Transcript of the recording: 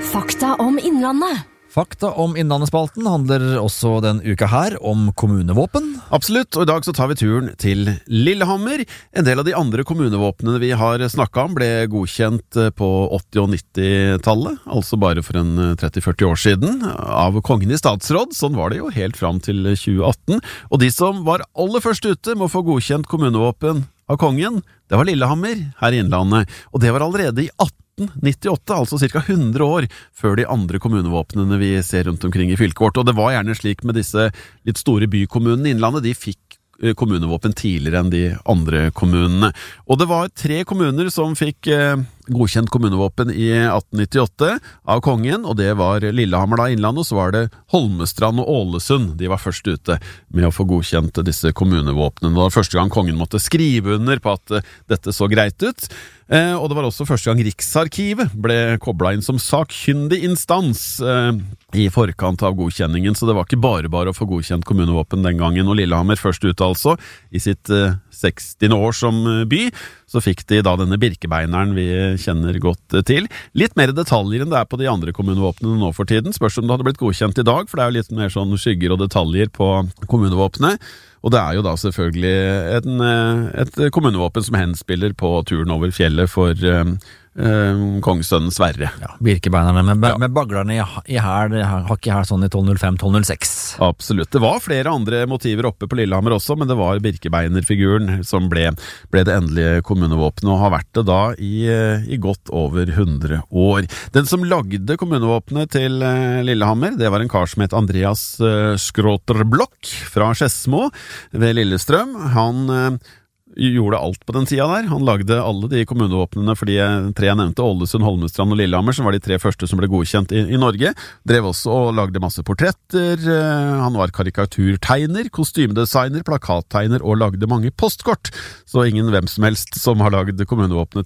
Fakta om Innlandet. Fakta om Innlandespalten handler også den uka her om kommunevåpen. Absolutt, og i dag så tar vi turen til Lillehammer. En del av de andre kommunevåpnene vi har snakket om ble godkjent på 80- og 90-tallet, altså bare for en 30-40 år siden, av kongen i statsråd. Sånn var det jo helt fram til 2018. Og de som var aller først ute med å få godkjent kommunevåpen av kongen, det var Lillehammer her i Innlandet. Og det var allerede i 1898, altså ca. 100 år før de andre kommunevåpnene vi ser rundt omkring i fylket vårt. Og det var gjerne slik med disse litt store bykommunene i Innlandet, de fikk kommunevåpen tidligere enn de andre kommunene. Og det var 3 kommuner som fikk godkjent kommunevåpen i 1898 av kongen, og det var Lillehammer da Innlandet, og så var det Holmestrand og Ålesund. De var først ute med å få godkjent disse kommunevåpnene. Det var første gang kongen måtte skrive under på at dette så greit ut. Og det var også første gang Riksarkivet ble koblet inn som sakkyndig instans i forkant av godkjenningen, så det var ikke bare å få godkjent kommunevåpen den gangen. Og Lillehammer først ut altså, i sitt 60. år som by, så fikk de da denne birkebeineren vi kjenner godt til. Litt mer detaljer enn det er på de andre kommunevåpnene nå for tiden. Spørs om det hadde blitt godkjent i dag, for det er jo litt mer sånn skygger og detaljer på kommunevåpnet. Og det er jo da selvfølgelig et kommunevåpen som henspiller på turen over fjellet for kongssønnen Sverre. Ja, birkebeinerne med baglerne i her, har ikke her sånn i 1205-1206. Absolutt. Det var flere andre motiver oppe på Lillehammer også, men det var birkebeinerfiguren som ble det endelige kommunevåpenet, og har vært det da i godt over 100 år. Den som lagde kommunevåpenet til Lillehammer, det var en kar som het Andreas Skråterblokk fra Skedsmo ved Lillestrøm. Han gjorde alt på den tida der. Han lagde alle de kommunevåpnene for de 3 jeg nevnte, Ålesund, Holmestrand og Lillehammer, som var de 3 første som ble godkjent i Norge. Drev også og lagde masse portretter. Han var karikaturtegner, kostymedesigner, plakattegner og lagde mange postkort. Så ingen hvem som helst som har lagd kommunevåpnet